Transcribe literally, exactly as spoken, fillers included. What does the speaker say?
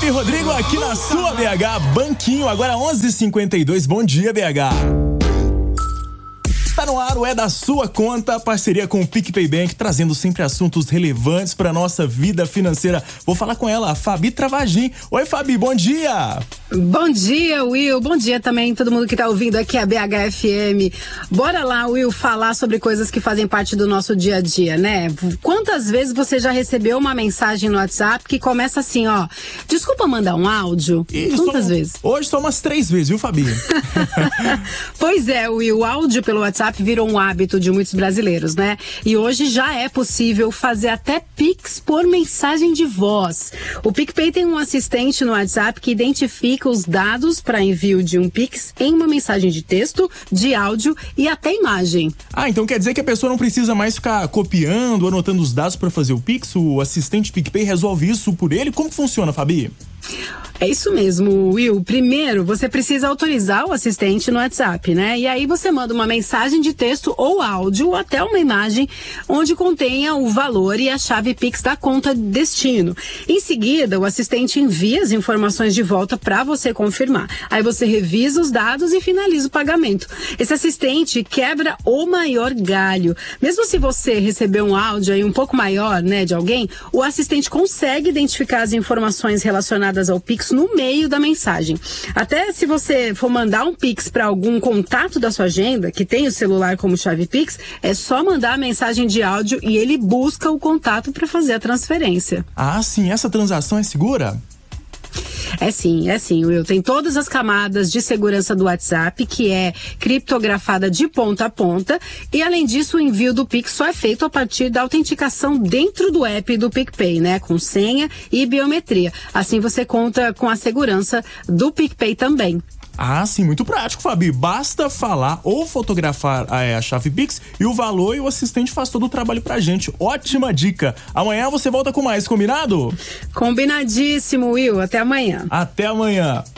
Felipe e Rodrigo aqui na sua B H Banquinho, agora onze e cinquenta e dois. Bom dia, B H. Tá no ar, o É da Sua Conta, parceria com o PicPay Bank, trazendo sempre assuntos relevantes para nossa vida financeira. Vou falar com ela, a Fabi Travagin. Oi, Fabi, bom dia! Bom dia, Will. Bom dia também todo mundo que tá ouvindo aqui a B H F M. Bora lá, Will, falar sobre coisas que fazem parte do nosso dia a dia, né? Quantas vezes você já recebeu uma mensagem no WhatsApp que começa assim, ó, desculpa mandar um áudio? Isso, Quantas vezes? Hoje só umas três vezes, viu, Fabi? Pois é, Will, o áudio pelo WhatsApp virou um hábito de muitos brasileiros, né? E hoje já é possível fazer até Pix por mensagem de voz. O PicPay tem um assistente no WhatsApp que identifica os dados para envio de um Pix em uma mensagem de texto, de áudio e até imagem. Ah, então quer dizer que a pessoa não precisa mais ficar copiando, anotando os dados para fazer o Pix? O assistente PicPay resolve isso por ele? Como funciona, Fabi? É isso mesmo, Will. Primeiro, você precisa autorizar o assistente no WhatsApp, né? E aí você manda uma mensagem de texto ou áudio, ou até uma imagem, onde contenha o valor e a chave Pix da conta destino. Em seguida, o assistente envia as informações de volta para você confirmar. Aí você revisa os dados e finaliza o pagamento. Esse assistente quebra o maior galho. Mesmo se você receber um áudio aí um pouco maior, né, de alguém, o assistente consegue identificar as informações relacionadas ao Pix no meio da mensagem. Até se você for mandar um Pix para algum contato da sua agenda, que tem o celular como chave Pix, é só mandar a mensagem de áudio e ele busca o contato para fazer a transferência. Ah, sim. Essa transação é segura? É sim, é sim, Will. Tem todas as camadas de segurança do WhatsApp, que é criptografada de ponta a ponta, e além disso o envio do Pix só é feito a partir da autenticação dentro do app do PicPay, né, com senha e biometria. Assim você conta com a segurança do PicPay também. Ah, sim, muito prático, Fabi. Basta falar ou fotografar a, a chave Pix e o valor, e o assistente faz todo o trabalho pra gente. Ótima dica. Amanhã você volta com mais, combinado? Combinadíssimo, Will. Até amanhã. Até amanhã.